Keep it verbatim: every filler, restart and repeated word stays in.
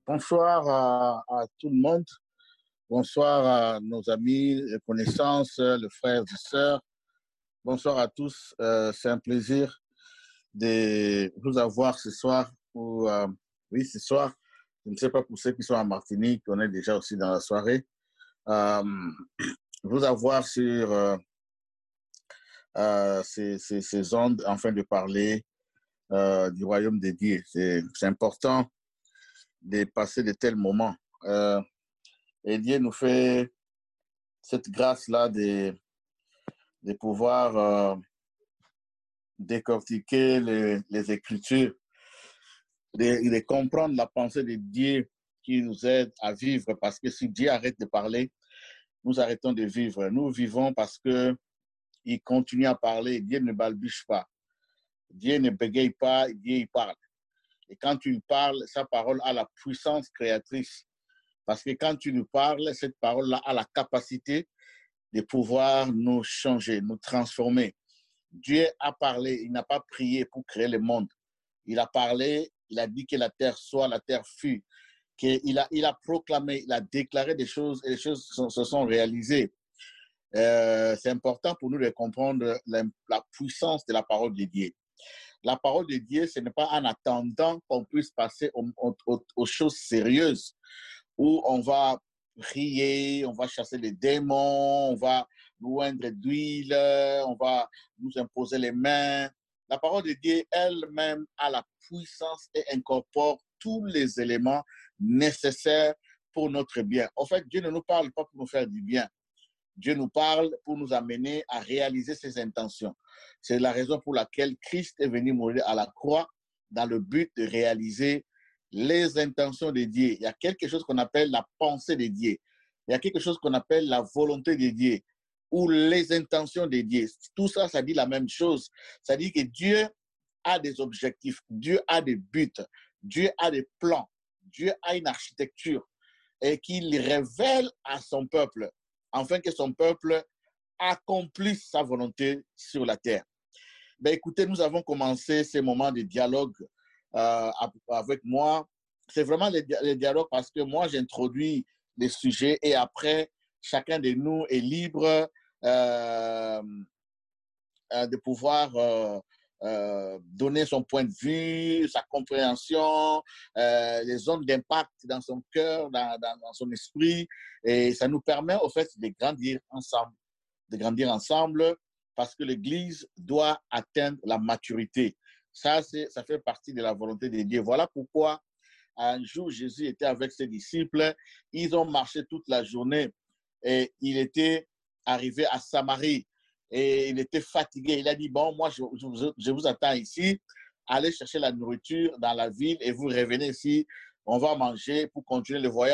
Bonsoir à, à tout le monde. Bonsoir à nos amis, les connaissances, les frères et sœurs. Bonsoir à tous. Euh, c'est un plaisir de vous avoir ce soir. Ou, euh, oui, ce soir. Je ne sais pas pour ceux qui sont en Martinique, on est déjà aussi dans la soirée. Euh, vous avoir sur euh, euh, ces, ces, ces ondes, afin de parler euh, du royaume de Dieu. C'est important de passer de tels moments. Euh, et Dieu nous fait cette grâce-là de, de pouvoir euh, décortiquer les, les Écritures, de, de comprendre la pensée de Dieu qui nous aide à vivre. Parce que si Dieu arrête de parler, nous arrêtons de vivre. Nous vivons parce qu'il continue à parler. Dieu ne balbutie pas. Dieu ne bégaye pas, Dieu il parle. Et quand tu lui parles, sa parole a la puissance créatrice. Parce que quand tu lui parles, cette parole-là a la capacité de pouvoir nous changer, nous transformer. Dieu a parlé, il n'a pas prié pour créer le monde. Il a parlé, il a dit que la terre soit, la terre fut. Il a, il a proclamé, il a déclaré des choses et les choses sont, se sont réalisées. Euh, c'est important pour nous de comprendre la, la puissance de la parole de Dieu. La parole de Dieu, ce n'est pas en attendant qu'on puisse passer aux, aux, aux choses sérieuses où on va prier, on va chasser les démons, on va nous oindre d'huile, on va nous imposer les mains. La parole de Dieu elle-même a la puissance et incorpore tous les éléments nécessaires pour notre bien. En fait, Dieu ne nous parle pas pour nous faire du bien. Dieu nous parle pour nous amener à réaliser ses intentions. C'est la raison pour laquelle Christ est venu mourir à la croix dans le but de réaliser les intentions de Dieu. Il y a quelque chose qu'on appelle la pensée de Dieu. Il y a quelque chose qu'on appelle la volonté de Dieu ou les intentions de Dieu. Tout ça, ça dit la même chose. Ça dit que Dieu a des objectifs, Dieu a des buts, Dieu a des plans, Dieu a une architecture et qu'il révèle à son peuple afin que son peuple accomplisse sa volonté sur la terre. Ben, écoutez, nous avons commencé ces moments de dialogue euh, avec moi. C'est vraiment les, les dialogues parce que moi, j'introduis les sujets et après, chacun de nous est libre euh, de pouvoir euh, euh, donner son point de vue, sa compréhension, euh, les zones d'impact dans son cœur, dans, dans, dans son esprit. Et ça nous permet, au fait, de grandir ensemble, de grandir ensemble parce que l'Église doit atteindre la maturité. Ça, ça fait partie de la volonté de Dieu. Voilà pourquoi un jour, Jésus était avec ses disciples. Ils ont marché toute la journée et il était arrivé à Samarie et il était fatigué. Il a dit, bon, moi, je, je, je vous attends ici. Allez chercher la nourriture dans la ville et vous revenez ici. On va manger pour continuer le voyage.